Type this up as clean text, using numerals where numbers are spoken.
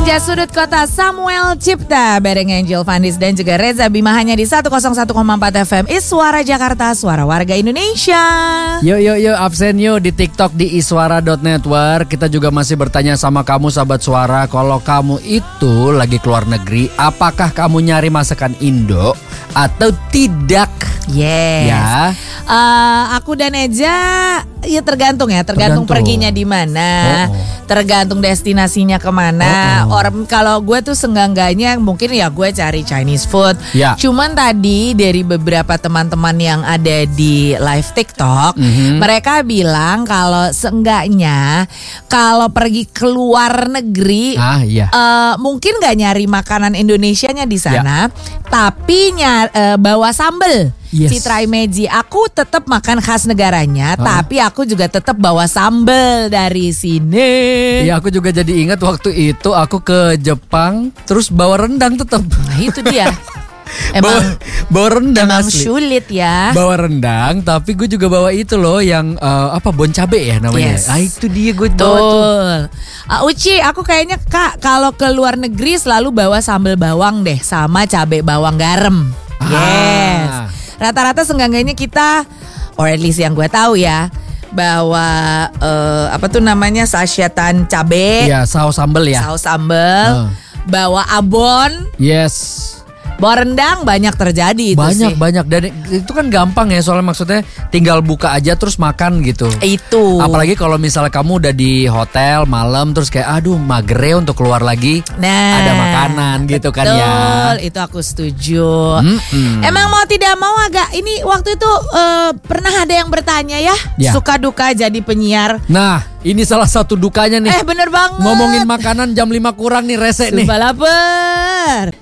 Tiga Sudut Kota Samuel Cipta bareng Angel Fandis dan juga Reza Bima hanya di 101,4 FM Iswara Jakarta, suara warga Indonesia. Yo absen yuk di TikTok di iswara.network. Kita juga masih bertanya sama kamu sahabat suara, kalau kamu itu lagi keluar negeri, apakah kamu nyari masakan Indo atau tidak? Yes. Ya. Aku dan Eja ya tergantung perginya di mana, tergantung destinasinya kemana. Orang kalau gue tuh senggangganya mungkin ya gue cari Chinese food. Ya. Cuman tadi dari beberapa teman-teman yang ada di live TikTok, mereka bilang kalau seenggaknya kalau pergi keluar negeri, mungkin nggak nyari makanan Indonesianya di sana, tapi bawa sambel. Yes. Citra Imeji, aku tetap makan khas negaranya, tapi aku juga tetap bawa sambal dari sini. Iya, aku juga jadi ingat waktu itu aku ke Jepang, terus bawa rendang tetap. Nah itu dia. Emang bawa rendang asli. Sulit ya. Bawa rendang, tapi gue juga bawa itu loh yang bon cabe ya namanya. Yes. Itu dia gue bawa tuh. Uci, aku kayaknya Kak kalau ke luar negeri selalu bawa sambal bawang deh sama cabe bawang garam. Yes. Rata-rata senggangganya kita, or at least yang gue tahu ya, bawa sachetan cabe. Iya, saus sambal ya. Saus sambal, bawa abon. Yes. Bawa rendang banyak terjadi itu sih. Banyak dan itu kan gampang ya, soalnya maksudnya tinggal buka aja terus makan gitu. Itu. Apalagi kalau misalnya kamu udah di hotel malam terus kayak aduh untuk keluar lagi. Nah, ada makanan gitu kan ya. Betul, itu aku setuju. Emang mau tidak mau agak ini waktu itu pernah ada yang bertanya ya, suka duka jadi penyiar. Nah, ini salah satu dukanya nih. Bener banget. Ngomongin makanan jam 5 kurang nih rese nih. Sumpah lapar.